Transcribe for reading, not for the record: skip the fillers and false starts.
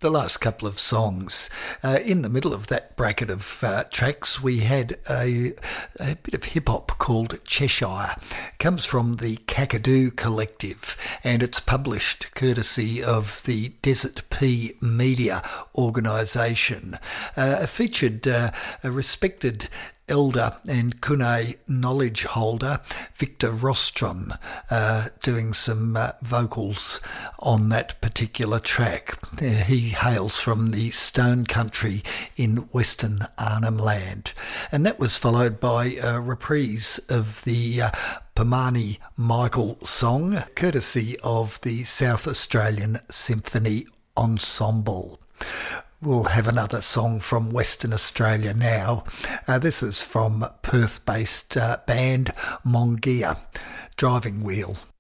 The last couple of songs. In the middle of that bracket of tracks, we had a bit of hip-hop called Cheshire. It comes from the Kakadu Collective, and it's published courtesy of the Desert Pea Media organisation. Featured a respected elder and Kune knowledge holder, Victor Rostron, doing some vocals on that particular track. He hails from the Stone Country in Western Arnhem Land. And that was followed by a reprise of the Pamani Michael song, courtesy of the South Australian Symphony Ensemble. We'll have another song from Western Australia now. This is from Perth-based band Mongia, Driving Wheel.